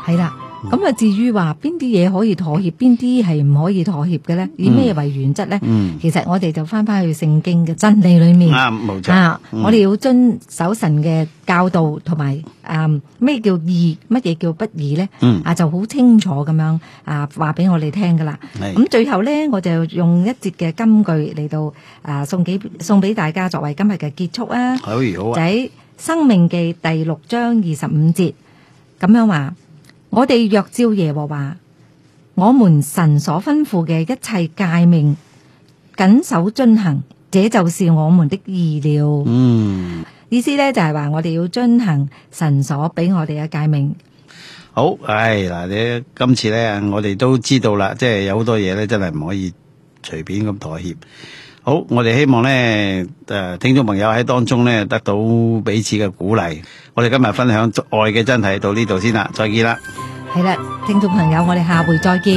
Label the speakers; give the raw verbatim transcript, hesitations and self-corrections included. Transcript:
Speaker 1: 係啦。咁啊，至於話邊啲嘢可以妥協，邊啲係唔可以妥協嘅咧？以咩為原則咧？
Speaker 2: 嗯，
Speaker 1: 其實我哋就翻翻去聖經嘅真理裏面。
Speaker 2: 啱，冇錯。
Speaker 1: 啊，
Speaker 2: 嗯
Speaker 1: 我哋要遵守神嘅教導，同埋誒咩叫義，乜嘢叫不義咧？
Speaker 2: 嗯
Speaker 1: 啊，就好清楚咁樣啊，話俾我哋聽噶啦。
Speaker 2: 係
Speaker 1: 咁最後咧，我就用一節嘅金句嚟到啊送幾送俾大家，作為今日嘅結束啊。
Speaker 2: 好如好啊，
Speaker 1: 就喺《生命記》第六章二十五節咁樣話。我哋若照耶和華我們神所吩咐嘅一切誡命謹守遵行，這就是我們的義了。
Speaker 2: 嗯，
Speaker 1: 意思咧就係話我哋要遵行神所俾我哋嘅誡命。
Speaker 2: 好，唉嗱，你今次咧，我哋都知道啦，即係有好多嘢咧，真係唔可以隨便咁妥協。好，我哋希望咧，誒，聽眾朋友喺當中咧得到彼此嘅鼓勵。我哋今日分享愛嘅真諦到呢度先啦，再見啦。
Speaker 1: 係啦，聽眾朋友，我哋下回再見。